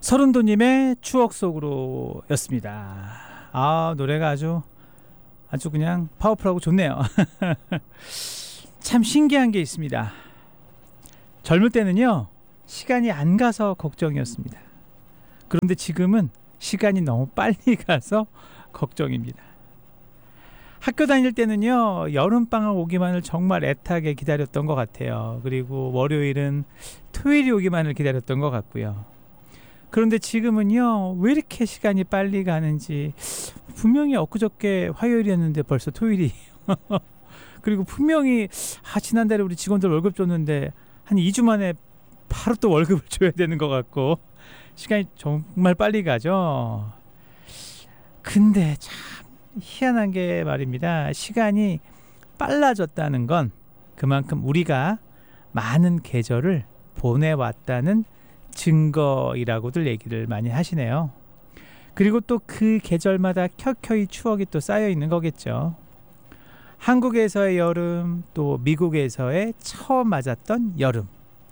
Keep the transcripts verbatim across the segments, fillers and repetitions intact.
서른도님의 추억 속으로 였습니다. 아, 노래가 아주 아주 그냥 파워풀하고 좋네요. 참 신기한 게 있습니다. 젊을 때는요, 시간이 안 가서 걱정이었습니다. 그런데 지금은 시간이 너무 빨리 가서 걱정입니다. 학교 다닐 때는요, 여름방학 오기만을 정말 애타게 기다렸던 것 같아요. 그리고 월요일은 토요일이 오기만을 기다렸던 것 같고요. 그런데 지금은요, 왜 이렇게 시간이 빨리 가는지, 분명히 엊그저께 화요일이었는데 벌써 토요일이 그리고 분명히 아, 지난달에 우리 직원들 월급 줬는데 한 이 주 만에 바로 또 월급을 줘야 되는 것 같고, 시간이 정말 빨리 가죠. 근데 참 희한한 게 말입니다. 시간이 빨라졌다는 건 그만큼 우리가 많은 계절을 보내왔다는 증거이라고들 얘기를 많이 하시네요. 그리고 또 그 계절마다 켜켜이 추억이 또 쌓여 있는 거겠죠. 한국에서의 여름, 또 미국에서의 처음 맞았던 여름,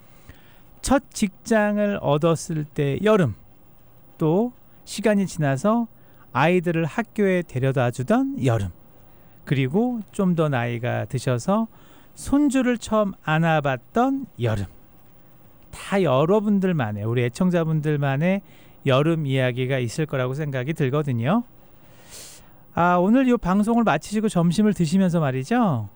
첫 직장을 얻었을 때 여름, 또 시간이 지나서 아이들을 학교에 데려다 주던 여름, 그리고 좀 더 나이가 드셔서 손주를 처음 안아봤던 여름. 다 여러분들만의, 우리 애청자분들만의 여름 이야기가 있을 거라고 생각이 들거든요. 아, 오늘 이 방송을 마치시고 점심을 드시면서 말이죠,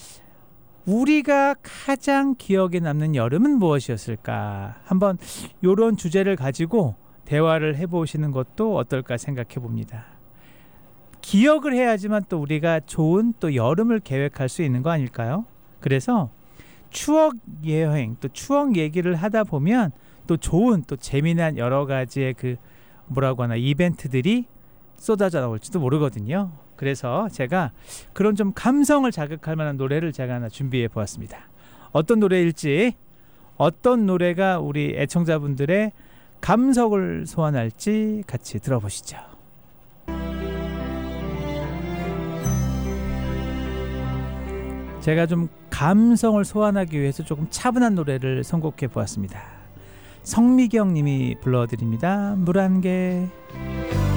우리가 가장 기억에 남는 여름은 무엇이었을까? 한번 이런 주제를 가지고 대화를 해보시는 것도 어떨까 생각해 봅니다. 기억을 해야지만 또 우리가 좋은 또 여름을 계획할 수 있는 거 아닐까요? 그래서 추억 여행, 또 추억 얘기를 하다 보면 또 좋은, 또 재미난 여러 가지의 그 뭐라고 하나 이벤트들이 쏟아져 나올지도 모르거든요. 그래서 제가 그런 좀 감성을 자극할 만한 노래를 제가 하나 준비해 보았습니다. 어떤 노래일지, 어떤 노래가 우리 애청자분들의 감성을 소환할지 같이 들어보시죠. 제가 좀 감성을 소환하기 위해서 조금 차분한 노래를 선곡해 보았습니다. 성미경 님이 불러드립니다. 물 한 개.